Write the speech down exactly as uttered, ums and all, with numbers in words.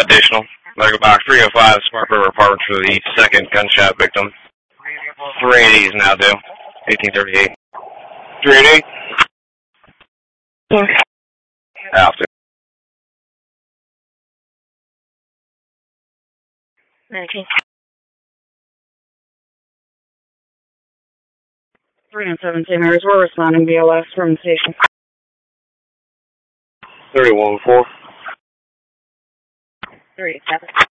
Additional. Medical box three oh five, Smart River Apartments for the second gunshot victim. three eighty is now due. eighteen thirty-eight. three eighty-eight. Okay. Alpha. Okay. three and seven Saint Mary's, we're responding B L S from the station. thirty-one four. three seven.